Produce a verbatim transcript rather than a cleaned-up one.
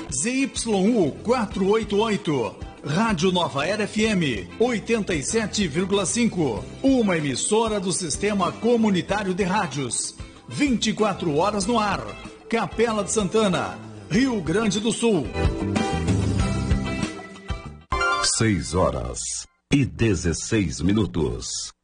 Z Y U quatrocentos e oitenta e oito, Rádio Nova Era F M oitenta e sete vírgula cinco, uma emissora do Sistema Comunitário de Rádios. vinte e quatro horas no ar. Capela de Santana, Rio Grande do Sul. seis horas e dezesseis minutos.